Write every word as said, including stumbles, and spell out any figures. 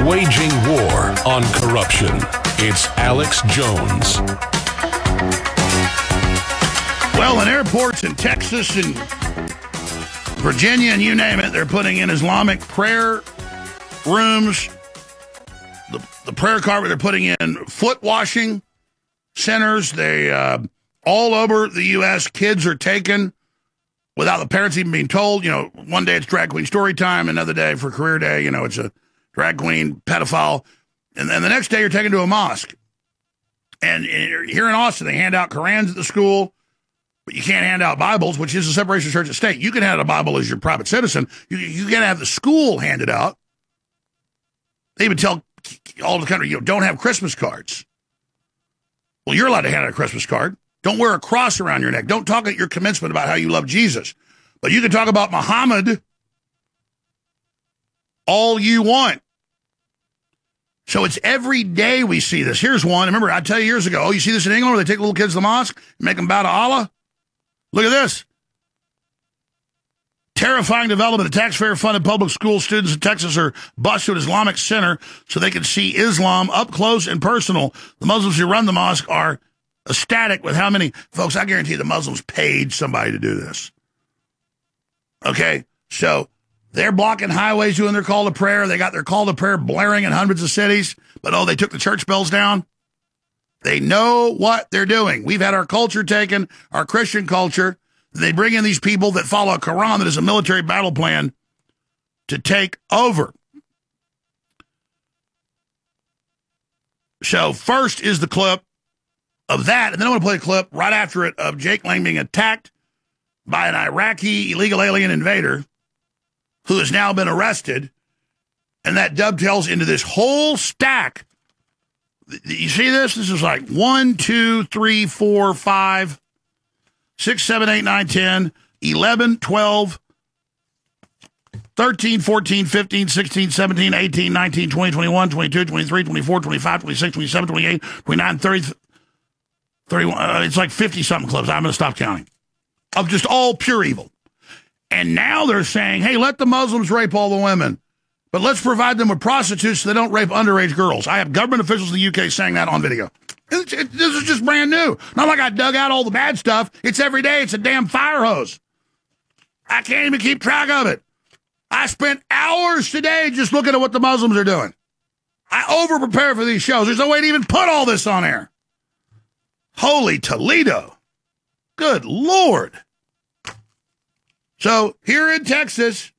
Waging war on corruption. It's Alex Jones. Well, in airports in Texas and Virginia and you name it, they're putting in Islamic prayer rooms. The, the prayer carpet, they're putting in foot washing centers. They uh, all over the U S, kids are taken without the parents even being told. You know, one day it's drag queen story time, another day for career day, you know, it's a drag queen pedophile. And then the next day you're taken to a mosque. And here in Austin, they hand out Korans at the school, but you can't hand out Bibles, which is the separation of church and state. You can hand out a Bible as your private citizen. You, you can't have the school hand it out. They even tell all the country, you know, don't have Christmas cards. Well, you're allowed to hand out a Christmas card. Don't wear a cross around your neck. Don't talk at your commencement about how you love Jesus. But you can talk about Muhammad all you want. So it's every day we see this. Here's one. Remember, I tell you years ago, oh, you see this in England where they take little kids to the mosque and make them bow to Allah? Look at this. Terrifying development. The taxpayer-funded public school students in Texas are bused to an Islamic center so they can see Islam up close and personal. The Muslims who run the mosque are ecstatic with how many... Folks, I guarantee the Muslims paid somebody to do this. Okay? So they're blocking highways doing their call to prayer. They got their call to prayer blaring in hundreds of cities. But, oh, they took the church bells down? They know what they're doing. We've had our culture taken, our Christian culture. They bring in these people that follow a Quran that is a military battle plan to take over. So first is the clip of that, and then I want to play a clip right after it of Jake Lang being attacked by an Iraqi illegal alien invader who has now been arrested, and that dovetails into this whole stack. You see this? This is like one, two, three, four, five, six, seven, eight, nine, ten, eleven, twelve, thirteen, fourteen, fifteen, sixteen, seventeen, eighteen, nineteen, twenty, twenty-one, twenty-two, twenty-three, twenty-four, twenty-five, twenty-six, twenty-seven, twenty-eight, twenty-nine, thirty, thirty-one. Uh, it's like fifty-something clips. I'm going to stop counting. Of just all pure evil. And now they're saying, hey, let the Muslims rape all the women, but let's provide them with prostitutes so they don't rape underage girls. I have government officials in the U K saying that on video. It, it, this is just brand new. Not like I dug out all the bad stuff. It's every day. It's a damn fire hose. I can't even keep track of it. I spent hours today just looking at what the Muslims are doing. I over-prepared for these shows. There's no way to even put all this on air. Holy Toledo. Good Lord. So here in Texas,